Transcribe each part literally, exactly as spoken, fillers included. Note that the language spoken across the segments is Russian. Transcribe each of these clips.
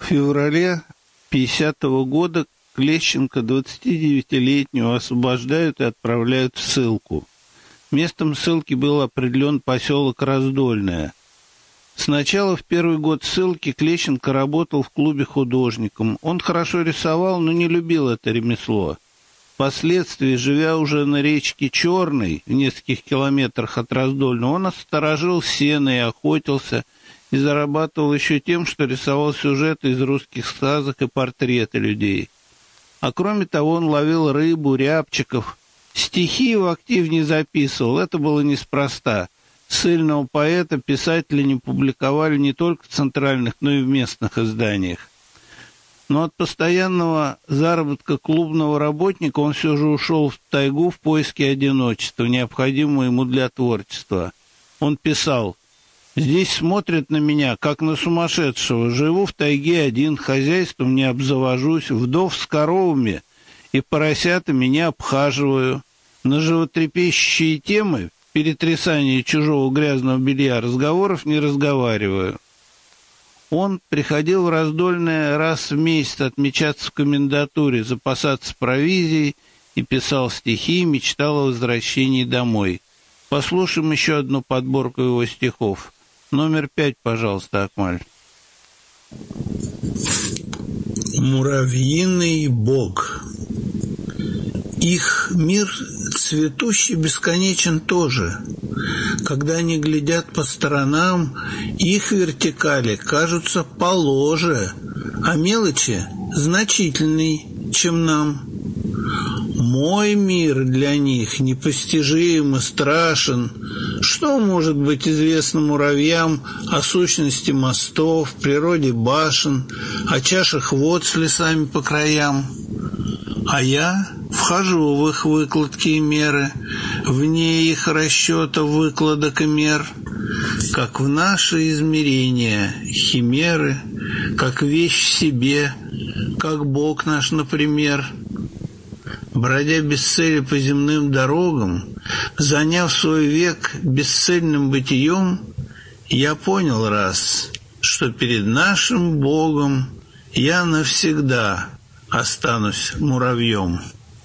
В феврале пятидесятого года Клещенко, двадцатидевятилетнего, освобождают и отправляют в ссылку. Местом ссылки был определен поселок Раздольное. Сначала, в первый год ссылки, Клещенко работал в клубе художником. Он хорошо рисовал, но не любил это ремесло. Впоследствии, живя уже на речке Черной, в нескольких километрах от Раздольного, он осторожил сено и охотился, и зарабатывал еще тем, что рисовал сюжеты из русских сказок и портреты людей. А кроме того, он ловил рыбу, рябчиков. Стихи его активнее записывал. Это было неспроста. Ссыльного поэта писатели не публиковали не только в центральных, но и в местных изданиях. Но от постоянного заработка клубного работника он все же ушел в тайгу в поиске одиночества, необходимого ему для творчества. Он писал: «Здесь смотрят на меня, как на сумасшедшего. Живу в тайге один, хозяйством не обзавожусь, вдов с коровами и поросятами не обхаживаю. На животрепещущие темы, перетрясание чужого грязного белья, разговоров не разговариваю». Он приходил в Раздольное раз в месяц отмечаться в комендатуре, запасаться провизией и писал стихи, мечтал о возвращении домой. Послушаем еще одну подборку его стихов. Номер пять, пожалуйста, Акмаль. Муравьиный бог. Их мир цветущий бесконечен тоже. Когда они глядят по сторонам, их вертикали кажутся положе, а мелочи значительней, чем нам. Мой мир для них непостижим и страшен. Что может быть известно муравьям о сущности мостов, природе башен, о чашах вод с лесами по краям? А я вхожу в их выкладки и меры, вне их расчета выкладок и мер, как в наши измерения химеры, как вещь в себе, как Бог наш, например. Бродя без цели по земным дорогам, заняв свой век бесцельным бытием, я понял раз, что перед нашим Богом я навсегда останусь муравьем.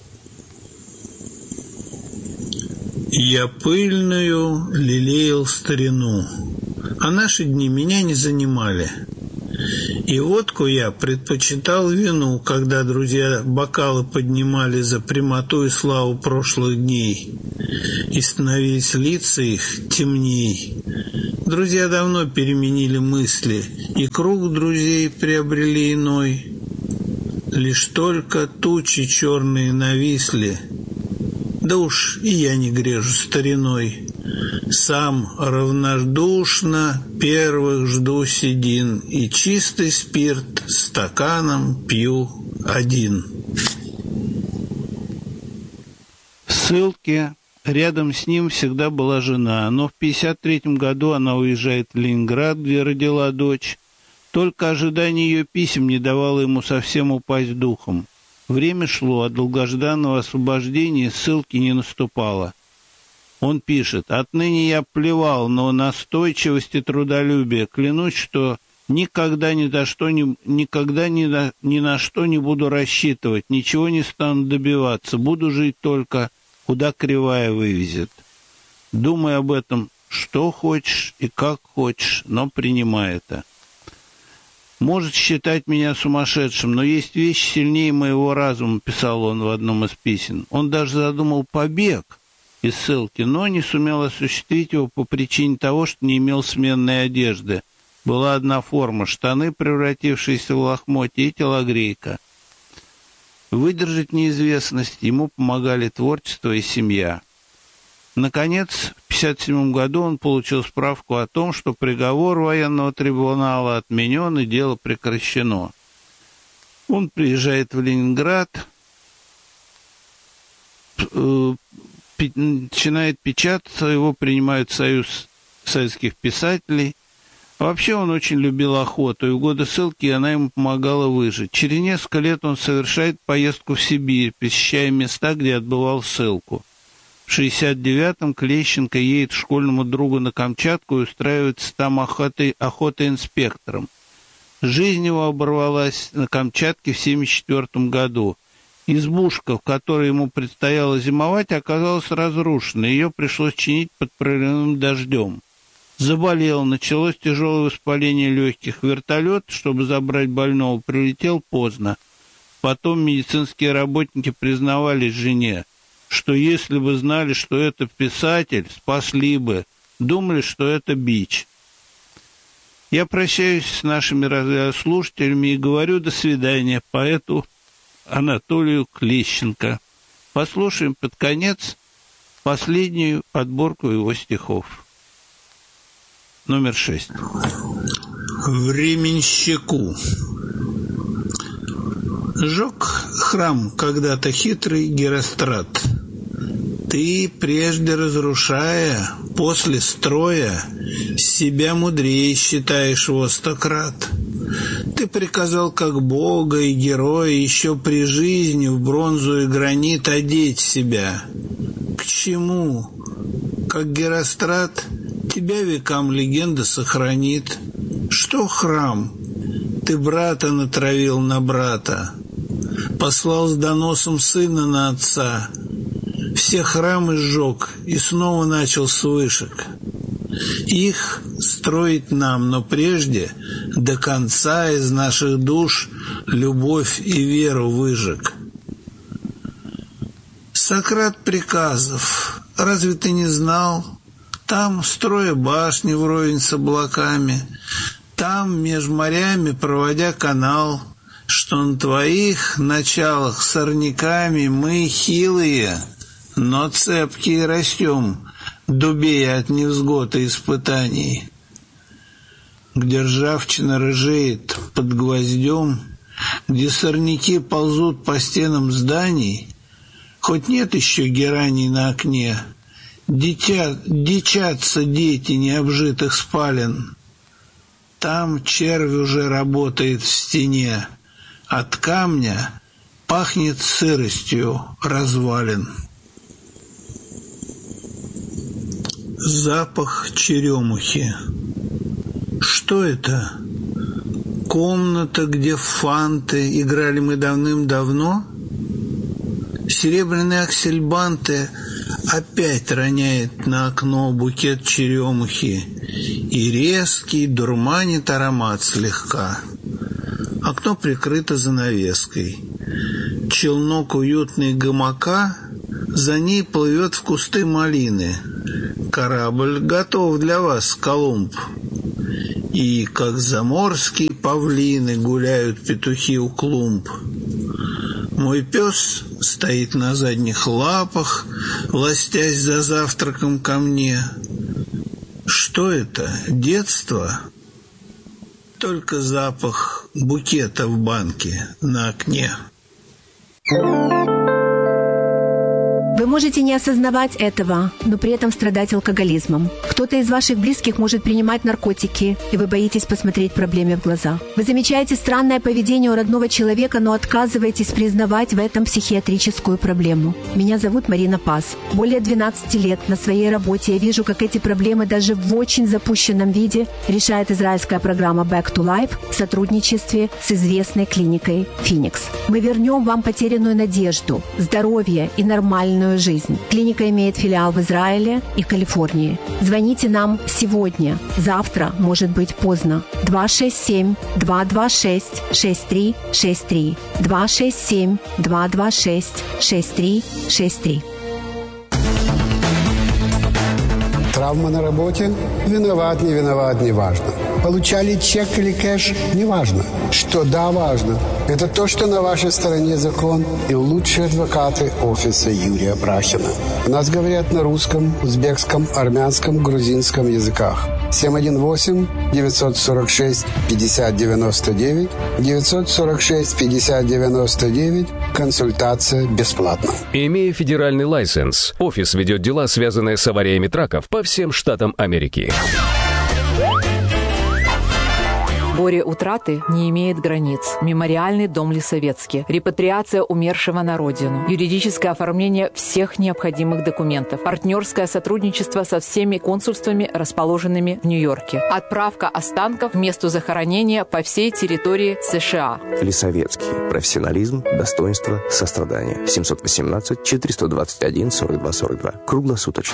Я пыльную лелеял старину, а наши дни меня не занимали. И водку я предпочитал вину, когда друзья бокалы поднимали за прямоту и славу прошлых дней, и становились лица их темней. Друзья давно переменили мысли, и круг друзей приобрели иной. Лишь только тучи черные нависли, да уж и я не грежу стариной. Сам равнодушно первых жду седин, и чистый спирт стаканом пью один. В ссылке рядом с ним всегда была жена, но в пятьдесят третьем году она уезжает в Ленинград, где родила дочь. Только ожидание ее писем не давало ему совсем упасть духом. Время шло, а долгожданного освобождения ссылки не наступало. Он пишет: «Отныне я плевал на настойчивость и трудолюбие. Клянусь, что никогда ни на что, ни, никогда ни на, ни на что не буду рассчитывать, ничего не стану добиваться, буду жить только, куда кривая вывезет. Думай об этом, что хочешь и как хочешь, но принимай это. Может считать меня сумасшедшим, но есть вещи сильнее моего разума», — писал он в одном из писем. Он даже задумал побег из ссылки, но не сумел осуществить его по причине того, что не имел сменной одежды. Была одна форма — штаны, превратившиеся в лохмотья, и телогрейка. Выдержать неизвестность ему помогали творчество и семья. Наконец, в пятьдесят седьмом году он получил справку о том, что приговор военного трибунала отменен и дело прекращено. Он приезжает в Ленинград, начинает печататься, его принимают в Союз советских писателей. Вообще он очень любил охоту, и в годы ссылки она ему помогала выжить. Через несколько лет он совершает поездку в Сибирь, посещая места, где отбывал ссылку. В шестьдесят девятом Клещенко едет к школьному другу на Камчатку и устраивается там охотой, охотой инспектором. Жизнь его оборвалась на Камчатке в семьдесят четвёртом году. Избушка, в которой ему предстояло зимовать, оказалась разрушена. Ее пришлось чинить под проливным дождем. Заболел, началось тяжелое воспаление легких. Вертолет, чтобы забрать больного, прилетел поздно. Потом медицинские работники признавались жене, что если бы знали, что это писатель, спасли бы. Думали, что это бич. Я прощаюсь с нашими радиослушателями и говорю до свидания поэту Анатолию Клещенко. Послушаем под конец последнюю подборку его стихов. Номер шесть. Временщику. Жег храм когда-то хитрый Герострат. Ты, прежде разрушая, после строя, себя мудрее считаешь во сто крат. Ты приказал, как бога и героя, еще при жизни в бронзу и гранит одеть себя. К чему? Как Герострат, тебя векам легенда сохранит. Что храм? Ты брата натравил на брата, послал с доносом сына на отца. Все храмы сжег и снова начал с вышек. Их строить нам, но прежде до конца из наших душ любовь и веру выжег. Сократ приказов, разве ты не знал? Там, строя башни вровень с облаками, там, меж морями проводя канал, что на твоих началах сорняками мы хилые, но цепкие растем, дубея от невзгод и испытаний. Где ржавчина рыжеет под гвоздем, где сорняки ползут по стенам зданий, хоть нет еще гераний на окне, дитя, дичатся дети необжитых спален. Там червь уже работает в стене, от камня пахнет сыростью развалин. Запах черемухи. Что это? Комната, где в фанты играли мы давным-давно? Серебряные аксельбанты опять роняет на окно букет черемухи, и резкий дурманит аромат слегка. Окно прикрыто занавеской. Челнок уютный гамака, за ней плывет в кусты малины. Корабль готов для вас, Колумб. И, как заморские павлины, гуляют петухи у клумб. Мой пес стоит на задних лапах, ластясь за завтраком ко мне. Что это? Детство? Только запах букета в банке на окне. Вы можете не осознавать этого, но при этом страдать алкоголизмом. Кто-то из ваших близких может принимать наркотики, и вы боитесь посмотреть проблеме в глаза. Вы замечаете странное поведение у родного человека, но отказываетесь признавать в этом психиатрическую проблему. Меня зовут Марина Пас. Более двенадцати лет на своей работе я вижу, как эти проблемы даже в очень запущенном виде решает израильская программа Back to Life в сотрудничестве с известной клиникой Phoenix. Мы вернем вам потерянную надежду, здоровье и нормальную жизнь. Клиника имеет филиал в Израиле и Калифорнии. Звоните нам сегодня. Завтра может быть поздно. два шесть семь два два шесть шесть три шесть три. два шесть семь два два шесть шесть три шесть три. Травма на работе? Виноват, не виноват, не важно. Получали чек или кэш? Не важно. Что да, важно. Это то, что на вашей стороне закон и лучшие адвокаты офиса Юрия Брахина. У нас говорят на русском, узбекском, армянском, грузинском языках. семь один восемь девятьсот сорок шесть пятьдесят девяносто девять девятьсот сорок шесть пятьдесят девяносто девять. Консультация бесплатна. Имея федеральный лайсенс, офис ведет дела, связанные с авариями траков по всем штатам Америки. Горе утраты не имеет границ. Мемориальный дом Лисовецкий. Репатриация умершего на родину. Юридическое оформление всех необходимых документов. Партнерское сотрудничество со всеми консульствами, расположенными в Нью-Йорке. Отправка останков в место захоронения по всей территории США. Лисовецкий. Профессионализм, достоинство, сострадание. семьсот восемнадцать четыреста двадцать один сорок два сорок два. Круглосуточно.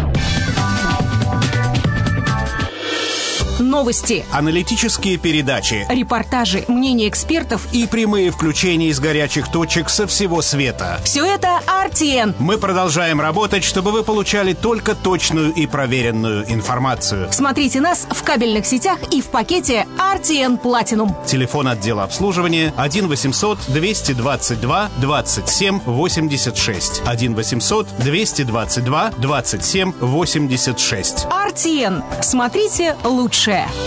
Новости, аналитические передачи, репортажи, мнения экспертов и прямые включения из горячих точек со всего света. Все это ар ти эн. Мы продолжаем работать, чтобы вы получали только точную и проверенную информацию. Смотрите нас в кабельных сетях и в пакете ар ти эн Platinum. Телефон отдела обслуживания один восемьсот двести двадцать два двадцать семь восемьдесят шесть. один восемьсот двести двадцать два двадцать семь восемьдесят шесть. ар ти эн. Смотрите лучше.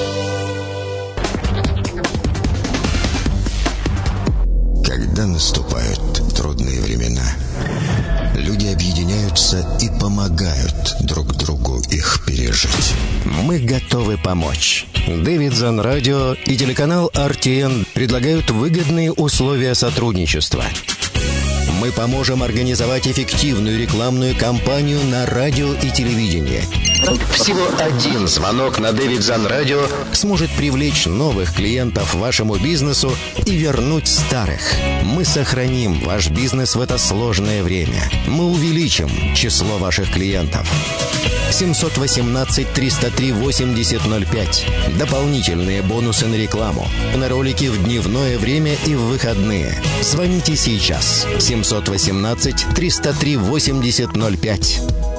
Когда наступают трудные времена, люди объединяются и помогают друг другу их пережить. Мы готовы помочь. Davidson Radio и телеканал ар ти эн предлагают выгодные условия сотрудничества. Мы поможем организовать эффективную рекламную кампанию на радио и телевидении. Всего один звонок на Davidson Radio сможет привлечь новых клиентов вашему бизнесу и вернуть старых. Мы сохраним ваш бизнес в это сложное время. Мы увеличим число ваших клиентов. семьсот восемнадцать триста три восемьдесят ноль пять. Дополнительные бонусы на рекламу. На ролики в дневное время и в выходные. Звоните сейчас. семьсот восемнадцать триста три восемьдесят ноль пять.